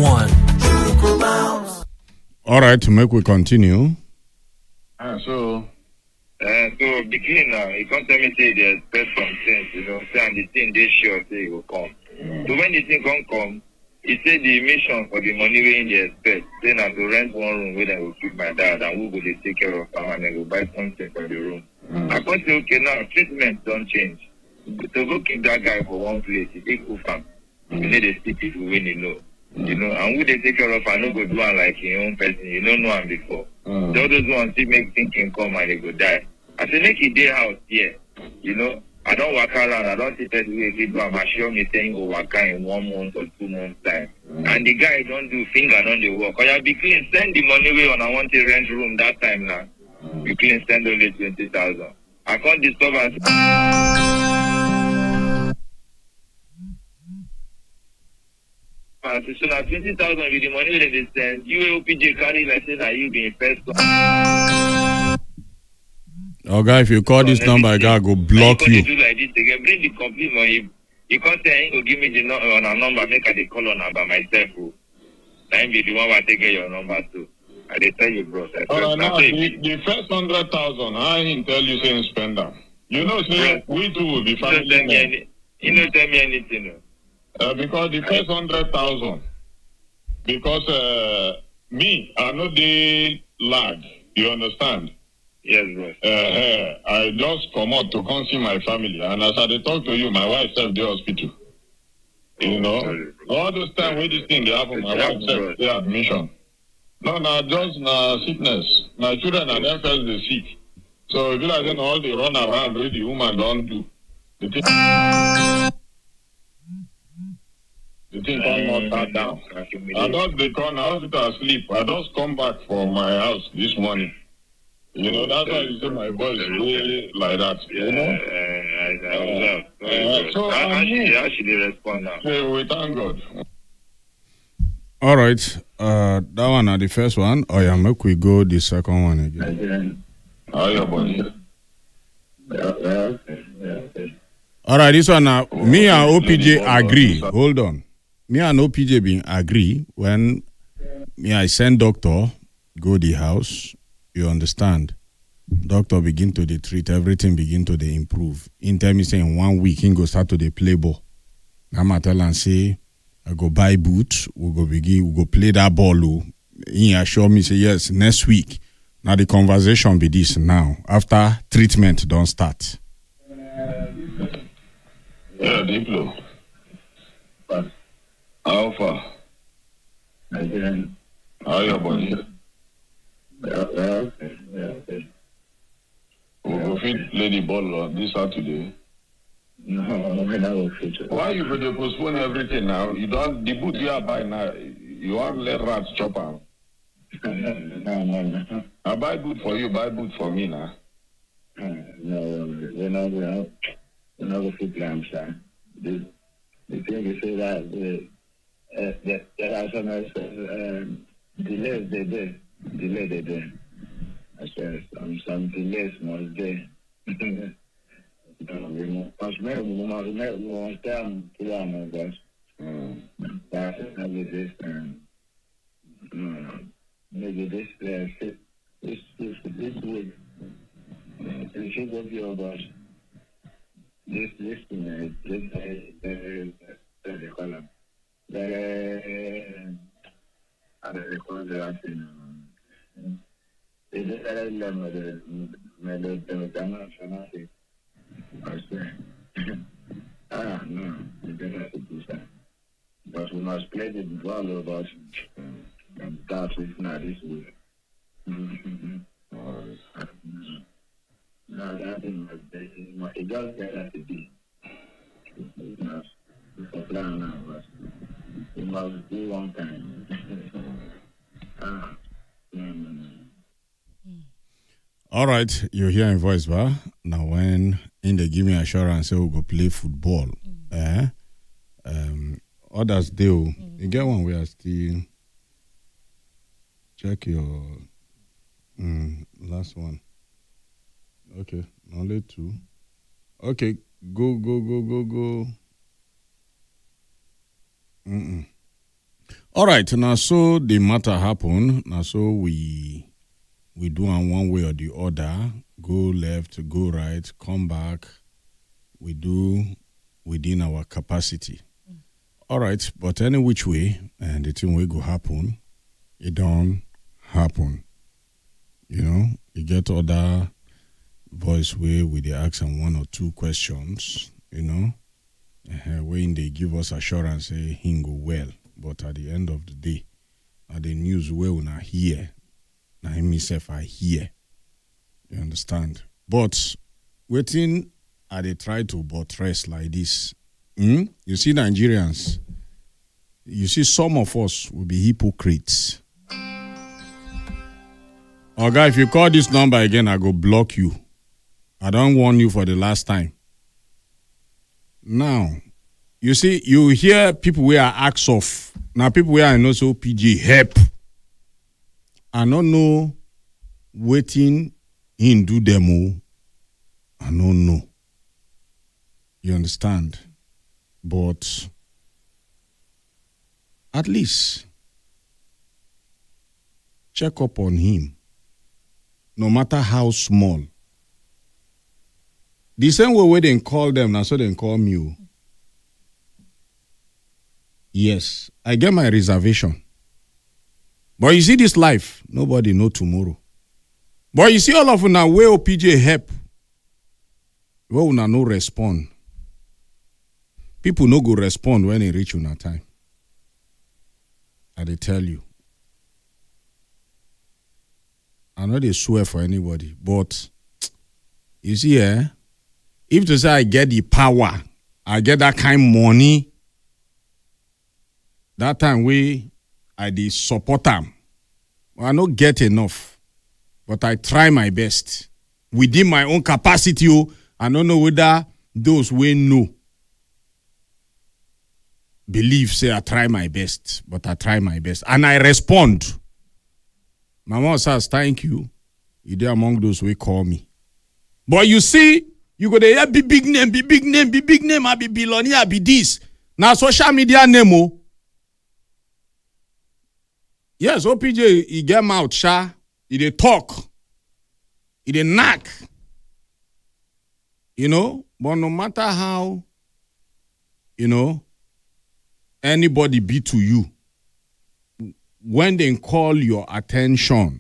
one. All right, to make we continue. So the clean now, he can't tell me say they expect some things, say and the thing they sure say it will come. So when the thing can't come, he said the mission for the money we they expect, then I to rent one room where they will keep my dad and we will they take care of him and they will buy something for the room. I can't say okay now treatment don't change. To go keep that guy for one place, it take good fam. You need to see people when you know. And who they take care of, I know go do one like your own person. You don't know him before. The others ones still make thinking come and they go die. I say make it day house here. I don't walk around. I don't see person who people am assure me saying go work in 1 month or 2 months time. And the guy don't do finger on the work. Or you be clean, send the money away on I want to rent room that time now. You clean send only 20,000. I can't disturb us. So now 20,000 with the money that they send, you OPJ carry like say that you being first. Oh, guy, if you call this number, I gotta go block you. Do like this again, bring the complete money. You can't say I ain't gonna give me the on a number, make I call on her by myself. I be the one who take your number too. I they tell you, bro. Now, the first 100,000, I didn't tell you saying spend them. Say we too will be family. You don't tell me anything. Because the first 100,000, because me, I know the lad, you understand? Yes, bro. I just come out to come see my family, and as I talk to you, my wife left the hospital. All those time when this thing they happen, my wife left the admission. No, just sickness. My children are them first they sick. So if you like all they run around, really, the woman don't do. The thing come not down. I just they come hospital asleep. I just come back from my house this morning. That's why you see my voice really like that. I observe. So how should they respond now? We thank God. All right. That one are the first one. Oh yeah, make we go the second one again. How your body? All right, this one now. Me and OPJ agree. Hold on. Me and OPJ being agree when I send doctor go the house. You understand? Doctor begin to treat, everything begin to improve. In time he say in 1 week he go start to play ball. I'm tell and say I go buy boots, we go play that ball. He assure me say yes, next week. Now the conversation be this now. After treatment don't start. Yeah, Diplo. But how far? How your body? We go fit play the ball this Saturday. No, we're not going to. Why you going to postpone everything now? You don't the boot you are buying now. You want let rats chop out. No. I buy boot for you, buy boot for me now. No, we're not going to play, I'm sorry. The thing is that there are some delays they do. I said some delays must be. We must make them to our best. That's this maybe this week. It should go be over. This thing the column. And the call that it is a melody. I say, no, you don't have to do that. But we must play the ball about and that is not this way. No, that thing must be, it just get to be. It must be for plan now, but it must be one time. All right, you hear in voice, ba? Now when in the give me assurance, say we go play football. Others do. You get one we are still check your last one. Okay, only 2. Okay, go. All right, now so the matter happen. Now so we do on one way or the other. Go left, go right, come back. We do within our capacity. All right, but any which way, and the thing will go happen, it don't happen. You know, you get other voice way with the ask them 1 or 2 questions, you know, when they give us assurance, say, him go well. But at the end of the day, at the news where we not hear, now himself I hear. You understand? But waiting, they try to buttress like this. You see Nigerians, you see some of us will be hypocrites. Oga, if you call this number again, I go block you. I don't warn you for the last time. Now, you see, you hear people where are acts of. Now, people where I know so PG help. I don't know waiting in do demo. I don't know. You understand? But at least check up on him. No matter how small. The same way they call them, now so they call me. Yes, I get my reservation. But you see this life, nobody know tomorrow. But you see all of una way OPJ help. Where una no respond. People no go respond when it reach una time. I dey tell you. I know they swear for anybody, but you see, if to say I get the power, I get that kind of money, that time I dey support them. Well, I don't get enough, but I try my best. Within my own capacity, I don't know whether those we know believe, say I try my best, but I try my best. And I respond. My mom says, thank you. You there among those who call me. But you see, you go there, be big name, I be billionaire, I be this. Now social media name, yes, OPJ, he get mouth, he dey talk, he dey knack. You know, but no matter how, you know, anybody be to you, when they call your attention,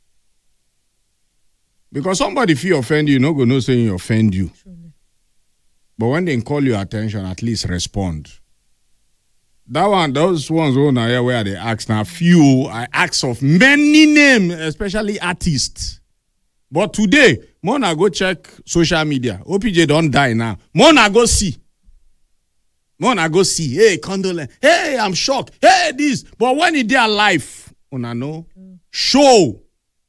because somebody feel offend you, no go no saying offend you. Truly. But when they call your attention, at least respond. That one, those ones where they ask now, few I ask of many names, especially artists. But today, Mona go check social media. OPJ don't die now. Mona go see. Hey, condolence. Hey, I'm shocked. Hey, this. But when it their life, una know, show.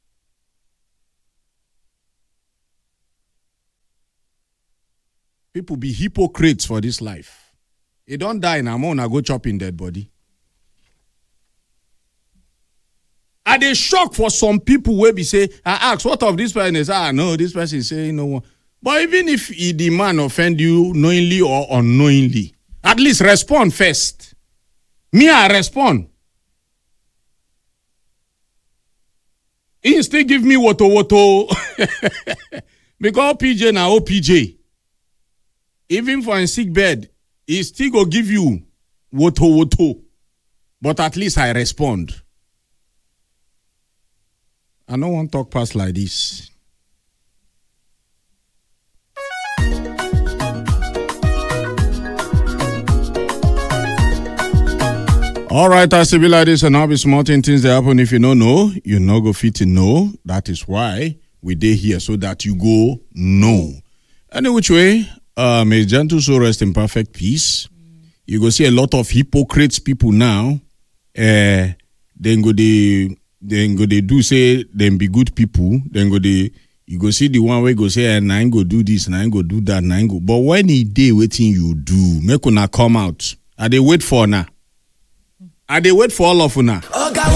People be hypocrites for this life. They don't die now. Mona go chop in dead body. Are they shocked for some people where be say, I ask, what of this person? They say, no, this person is saying no one. But even if the man offend you knowingly or unknowingly, at least respond first. Me, I respond. He still give me woto. Because OPJ na OPJ. Even for a sick bed, he still go give you woto. But at least I respond. I don't want to talk past like this. All right, I say be like this, and I'll be small things that happen. If you don't know, you no go fit to know. That is why we dey here, so that you go know. Any which way, may gentle soul rest in perfect peace. You go see a lot of hypocrites people now. Then go they do say them be good people. Then you go see the one way go say, nah, I ain't go do this, nah, I ain't go do that, nah, I ain't go. But when he day waiting you do, make una come out. Are they wait for now? I dey wait for all of una.